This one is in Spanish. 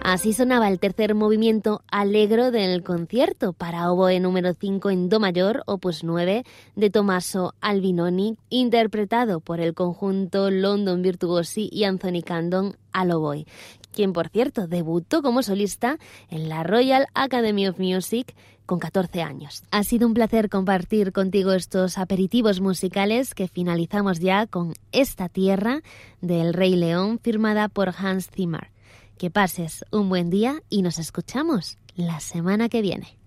Así sonaba el tercer movimiento allegro del concierto para oboe número 5 en do mayor, opus 9, de Tommaso Albinoni, interpretado por el conjunto London Virtuosi y Anthony Candon al oboe, quien, por cierto, debutó como solista en la Royal Academy of Music con 14 años. Ha sido un placer compartir contigo estos aperitivos musicales que finalizamos ya con Esta tierra del Rey León, firmada por Hans Zimmer. Que pases un buen día y nos escuchamos la semana que viene.